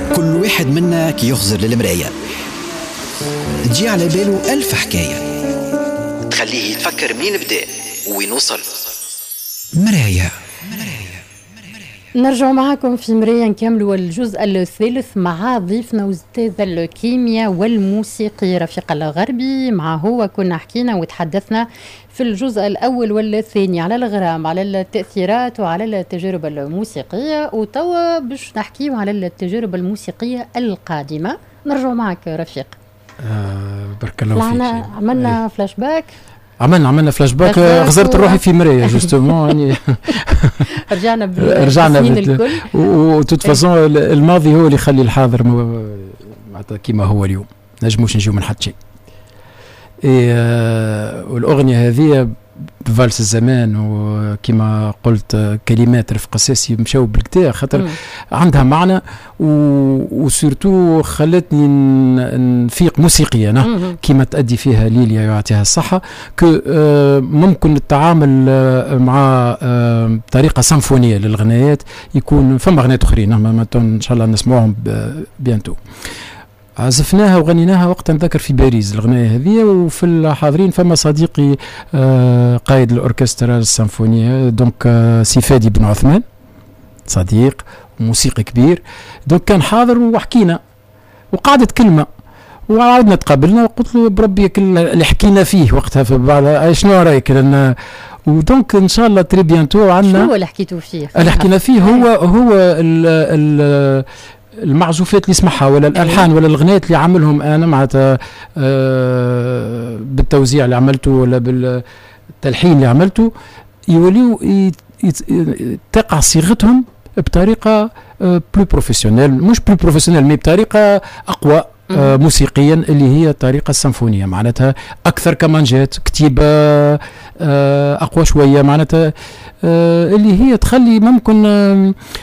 كل واحد منا كي يخزر للمراية تجي على باله 1000 حكاية تخليه يتفكر منين بدأ وين وصل. مراية. نرجع معكم في مراية نكملوا الجزء الثالث مع ضيفنا أستاذ الكيمياء والموسيقي رفيق الغربي. مع هو كنا حكينا وتحدثنا في الجزء الأول والثاني على الغرام، على التأثيرات وعلى التجارب الموسيقية، وتوا باش نحكيو على التجارب الموسيقية القادمة. نرجع معك رفيق. بارك الله فيك. عملنا فلاش باك. عملنا فلاش باك. غزرت روحي في مراية جوستومون يعني. رجعنا بالسنين الكل. وتوت فاصون الماضي هو اللي يخلي الحاضر معناتها كيما هو اليوم، نجموش نجيو من حد شيء. والأغنية هذه فالس الزمان، وكما قلت كلمات رفق الساسي مشاو بالكتاب خاطر عندها معنى، وسورتو خلتني نفيق موسيقيا كما تأدي فيها ليليا يعطيها الصحة. ممكن التعامل مع طريقة سيمفونية للغنايات، يكون فما غنايات أخرين إن شاء الله نسمعهم بيانتو. عزفناها وغنيناها وقت نذكر في باريس الغناية هذه، وفي الحاضرين فما صديقي قائد الأوركسترا السيمفونية دونك سي فادي بن عثمان، صديق وموسيقي كبير، دونك كان حاضر وحكينا وقعدت كلمة وعاودنا تقابلنا وقلت له بربي اللي حكينا فيه وقتها في بعض شنو رايك لأن ودونك ان شاء الله تري بيانتو عندنا. شنو اللي حكيتوا فيه؟ اللي حكينا فيه هو المعزوفات اللي يسمعها ولا الألحان ولا الغنايات اللي عملهم أنا معناتها بالتوزيع اللي عملته ولا بالتلحين اللي عملته، يوليو تقع صيغتهم بطريقة بلو بروفيسيونيل، مش بلو بروفيسيونيل مي بطريقة أقوى موسيقيا، اللي هي الطريقة السيمفونية معناتها أكثر كمانجات، كتيبة أقوى شوية معناتها، اللي هي تخلي ممكن